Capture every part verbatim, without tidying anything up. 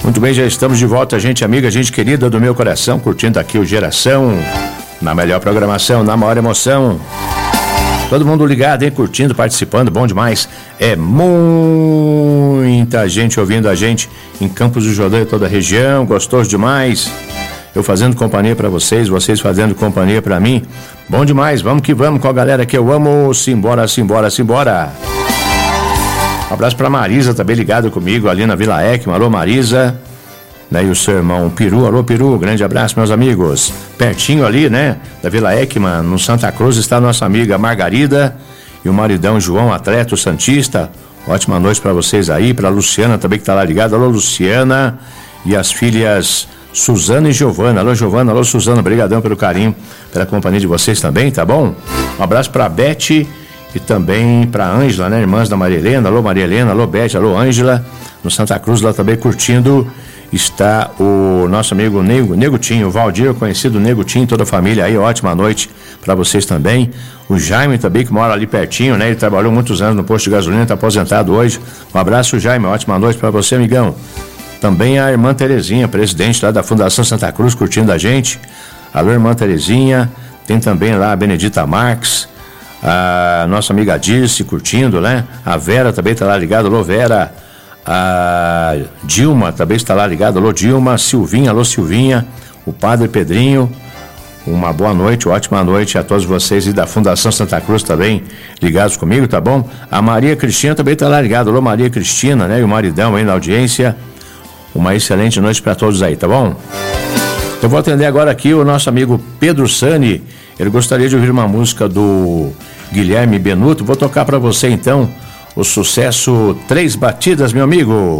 Muito bem, já estamos de volta, gente amiga, gente querida do meu coração, curtindo aqui o Geração, na melhor programação, na maior emoção. Todo mundo ligado, hein? Curtindo, participando, bom demais. É muita gente ouvindo a gente em Campos do Jordão e toda a região, gostoso demais. Eu fazendo companhia pra vocês, vocês fazendo companhia pra mim. Bom demais, vamos que vamos com a galera que eu amo. Simbora, simbora, simbora. Um abraço pra Marisa, também ligado comigo ali na Vila Ekman. Alô, Marisa. Né, e o seu irmão Peru, alô Peru, grande abraço, meus amigos. Pertinho ali, né, da Vila Ekman, no Santa Cruz, está a nossa amiga Margarida e o maridão João, atleta, o Santista. Ótima noite para vocês aí, para Luciana também que tá lá ligada. Alô, Luciana. E as filhas Suzana e Giovana. Alô, Giovana, alô, Suzana, brigadão pelo carinho, pela companhia de vocês também, tá bom? Um abraço para Beth e também para Ângela, né, irmãs da Maria Helena. Alô, Maria Helena, alô, Beth, alô, Ângela. No Santa Cruz, lá também curtindo, está o nosso amigo Nego, Negutinho, o Valdir, conhecido Negutinho, toda a família aí, ótima noite para vocês também. O Jaime também, que mora ali pertinho, né? Ele trabalhou muitos anos no posto de gasolina, está aposentado hoje. Um abraço, Jaime, ótima noite para você, amigão. Também a irmã Terezinha, presidente lá da Fundação Santa Cruz, curtindo a gente. Alô, irmã Terezinha. Tem também lá a Benedita Marques, a nossa amiga Dirce, curtindo, né? A Vera também está lá ligada. Alô, Vera. A Dilma também está lá ligada. Alô, Dilma. Silvinha, alô, Silvinha. O Padre Pedrinho. Uma boa noite, ótima noite a todos vocês e da Fundação Santa Cruz também ligados comigo, tá bom? A Maria Cristina também está lá ligada. Alô, Maria Cristina, né? E o maridão aí na audiência. Uma excelente noite para todos aí, tá bom? Eu vou atender agora aqui o nosso amigo Pedro Sani. Ele gostaria de ouvir uma música do Guilherme Benuto. Vou tocar para você então o sucesso Três Batidas, meu amigo.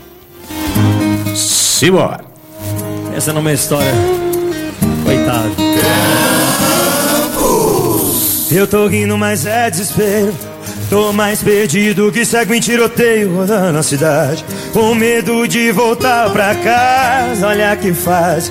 Simbora. Essa não é uma história. Coitado. Eu tô rindo, mas é desespero. Tô mais perdido que segue em tiroteio rodando a cidade, com medo de voltar pra casa. Olha que fase,